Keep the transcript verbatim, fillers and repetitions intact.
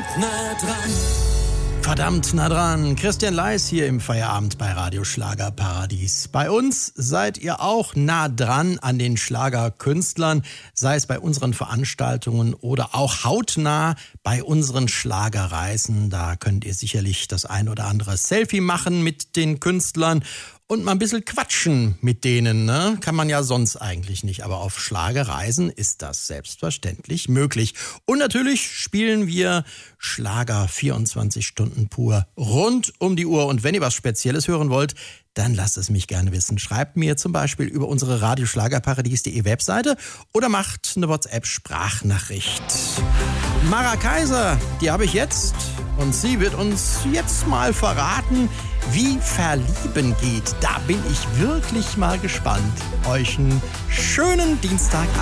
nah dran. Verdammt nah dran. Christian Leis hier im Feierabend bei Radio Schlagerparadies. Bei uns seid ihr auch nah dran an den Schlagerkünstlern, sei es bei unseren Veranstaltungen oder auch hautnah bei unseren Schlagerreisen. Da könnt ihr sicherlich das ein oder andere Selfie machen mit den Künstlern und mal ein bisschen quatschen mit denen, ne? Kann man ja sonst eigentlich nicht. Aber auf Schlagerreisen ist das selbstverständlich möglich. Und natürlich spielen wir Schlager vierundzwanzig Stunden pur rund um die Uhr. Und wenn ihr was Spezielles hören wollt, dann lasst es mich gerne wissen. Schreibt mir zum Beispiel über unsere radio schlagerparadies punkt de Webseite oder macht eine WhatsApp-Sprachnachricht. Mara Kaiser, die habe ich jetzt. Und sie wird uns jetzt mal verraten, wie Verlieben geht. Da bin ich wirklich mal gespannt. Euch einen schönen Dienstag.